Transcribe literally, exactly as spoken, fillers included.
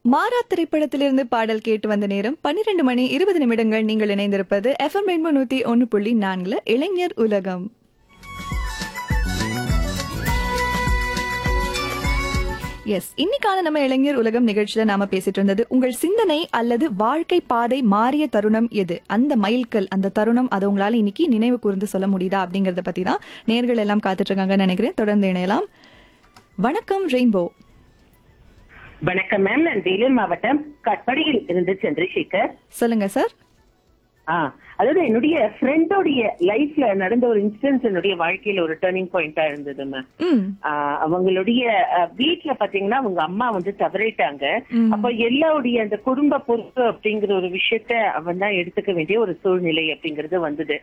மாறா திரைப்படத்திலிருந்து பாடல் கேட்டு வந்த நேரம் பன்னிரண்டு மணி இருபது நிமிடங்கள். நீங்கள் இணைந்திருப்பது எஃப்எம் ரெயின்போ நூத்தி ஒன்னு புள்ளி நான்குல இளைஞர் உலகம். எஸ், இன்னைக்கான நம்ம இளைஞர் உலகம் நிகழ்ச்சியில நாம பேசிட்டு இருந்தது உங்கள் சிந்தனை அல்லது வாழ்க்கை பாதை மாறிய தருணம் எது, அந்த மைல்கல், அந்த தருணம், அதை உங்களால இன்னைக்கு நினைவு கூர்ந்து சொல்ல முடியுதா அப்படிங்கறத பத்தி தான் நேர்கள் எல்லாம் காத்துட்டு இருக்காங்கன்னு நினைக்கிறேன். தொடர்ந்து இணையலாம். வணக்கம் ரெயின்போ. வணக்கம் மேம், நான் வேலூர் மாவட்டம் கட்படியில் இருந்து சந்திரசேகர். சொல்லுங்க சார். ஆ அதாவது என்னுடைய ஃப்ரெண்டோடைய லைஃப்ல நடந்த ஒரு இன்சிடென்ட் என்னுடைய வாழ்க்கையில ஒரு டர்னிங் பாயிண்டா இருந்தது மேம். ம் அவங்களுடைய வீட்டுல பாத்தீங்கன்னா அவங்க அம்மா வந்து தவறிட்டாங்க. ம். அப்ப எல்லாருடைய அந்த குடும்ப பொறுப்பு அப்படிங்கிற ஒரு விஷயத்த அவன் தான் எடுத்துக்க வேண்டிய ஒரு சூழ்நிலை அப்படிங்கறது வந்தது.